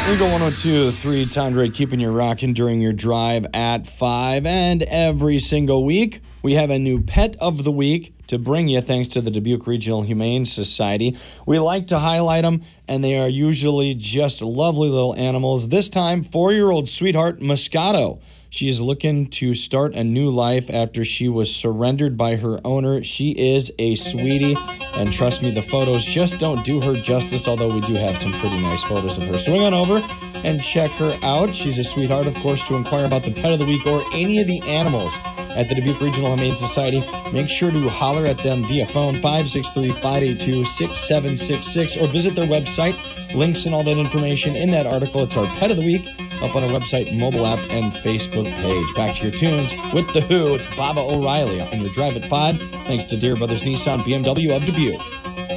Eagle 102.3 Time Rate, keeping you rocking during your drive at 5. And every single week, we have a new pet of the week to bring you thanks to the Dubuque Regional Humane Society. We like to highlight them, and they are usually just lovely little animals. This time, 4-year-old sweetheart Moscato. She is looking to start a new life after she was surrendered by her owner. She is a sweetie, and trust me, the photos just don't do her justice, although we do have some pretty nice photos of her. Swing on over and check her out. She's a sweetheart. Of course, to inquire about the pet of the week or any of the animals at the Dubuque Regional Humane Society, make sure to holler at them via phone 563-582-6766 or visit their website. Links and all that information in that article. It's our pet of the week up on our website, mobile app, and Facebook page. Back to your tunes with The Who. It's Baba O'Reilly on your drive at 5. Thanks to Deere Brothers Nissan BMW of Dubuque.